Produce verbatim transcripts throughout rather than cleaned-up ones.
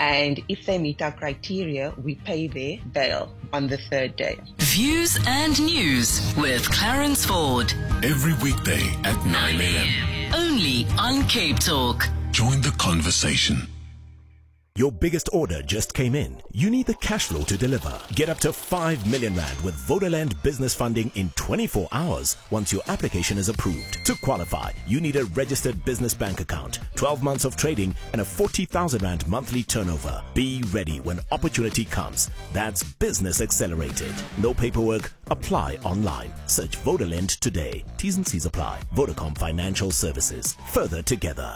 And if they meet our criteria, we pay their bail on the third day. Views and News with Clarence Ford. Every weekday at nine a.m. Only on Cape Talk. Join the conversation. Your biggest order just came in. You need the cash flow to deliver. Get up to five million rand with Vodaland business funding in twenty-four hours once your application is approved. To qualify, you need a registered business bank account, twelve months of trading, and a forty thousand rand monthly turnover. Be ready when opportunity comes. That's Business Accelerated. No paperwork. Apply online. Search Vodaland today. T's and C's apply. Vodacom Financial Services. Further together.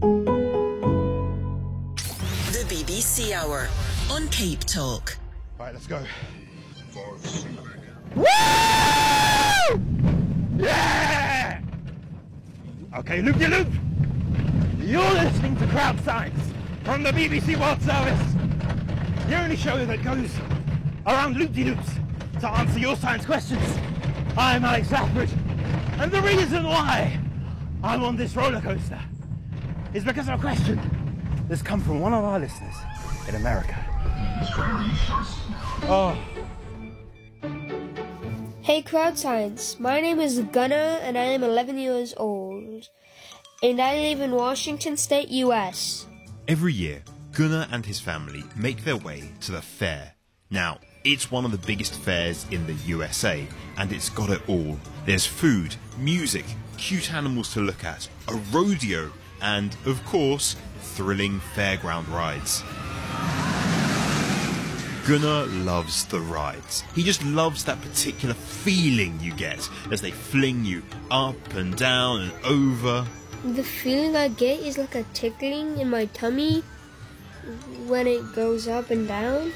B B C Hour on Cape Talk. All right, let's go. Woo! Yeah! Okay, loop de loop. You're listening to Crowd Science from the B B C World Service, the only show that goes around loop de loops to answer your science questions. I'm Alex Lathbridge, and the reason why I'm on this roller coaster is because of a question that's come from one of our listeners in America. Oh. Hey Crowd Science, my name is Gunnar and I am eleven years old. And I live in Washington State, U S. Every year, Gunnar and his family make their way to the fair. Now, it's one of the biggest fairs in the U S A, and it's got it all. There's food, music, cute animals to look at, a rodeo, and, of course, thrilling fairground rides. Gunnar loves the rides. He just loves that particular feeling you get as they fling you up and down and over. The feeling I get is like a tickling in my tummy when it goes up and down.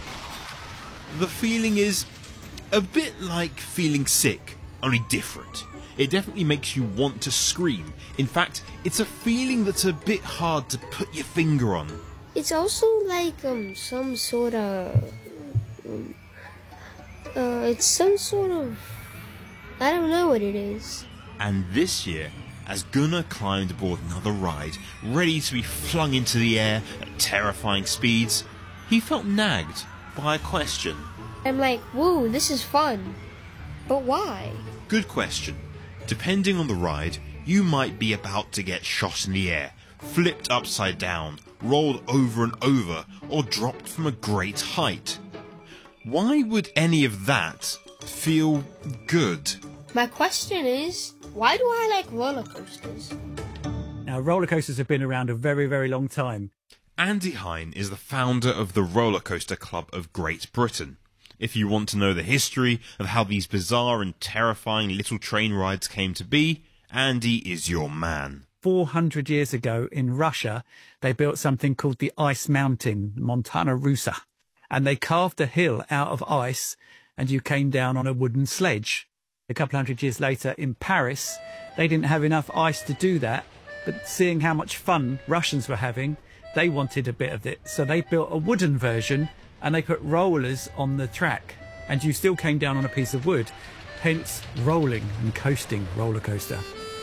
The feeling is a bit like feeling sick, only different. It definitely makes you want to scream. In fact, it's a feeling that's a bit hard to put your finger on. It's also like um some sort of um, uh it's some sort of I don't know what it is. And this year, as Gunnar climbed aboard another ride, ready to be flung into the air at terrifying speeds, he felt nagged by a question. I'm like, woo, this is fun. But why? Good question. Depending on the ride, you might be about to get shot in the air, flipped upside down, rolled over and over, or dropped from a great height. Why would any of that feel good? My question is, why do I like roller coasters? Now, roller coasters have been around a very, very long time. Andy Hine is the founder of the Roller Coaster Club of Great Britain. If you want to know the history of how these bizarre and terrifying little train rides came to be, Andy is your man. four hundred years ago in Russia, they built something called the Ice Mountain, Montana Russa. And they carved a hill out of ice and you came down on a wooden sledge. A couple hundred years later in Paris, they didn't have enough ice to do that. But seeing how much fun Russians were having, they wanted a bit of it. So they built a wooden version and they put rollers on the track, and you still came down on a piece of wood, hence rolling and coasting roller coaster.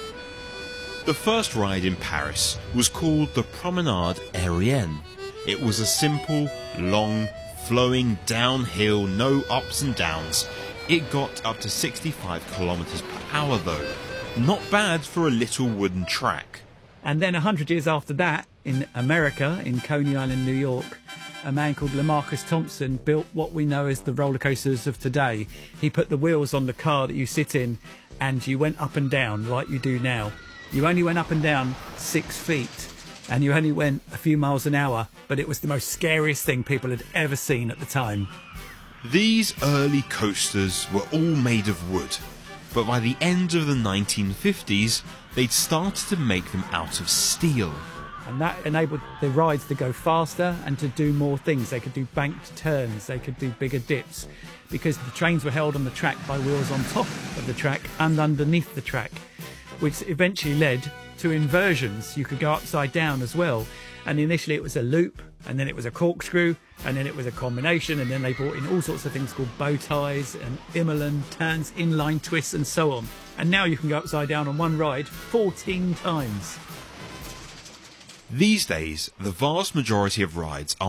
The first ride in Paris was called the Promenade Aérienne. It was a simple, long, flowing downhill, no ups and downs. It got up to sixty-five kilometres per hour though. Not bad for a little wooden track. And then a hundred years after that, in America, in Coney Island, New York, a man called Lamarcus Thompson built what we know as the roller coasters of today. He put the wheels on the car that you sit in and you went up and down like you do now. You only went up and down six feet and you only went a few miles an hour, but it was the most scariest thing people had ever seen at the time. These early coasters were all made of wood, but by the end of the nineteen fifties, they'd started to make them out of steel. And that enabled the rides to go faster and to do more things. They could do banked turns, they could do bigger dips, because the trains were held on the track by wheels on top of the track and underneath the track, which eventually led to inversions. You could go upside down as well. And initially it was a loop, and then it was a corkscrew, and then it was a combination, and then they brought in all sorts of things called bow ties and Immelman, turns, inline twists, and so on. And now you can go upside down on one ride fourteen times. These days, the vast majority of rides are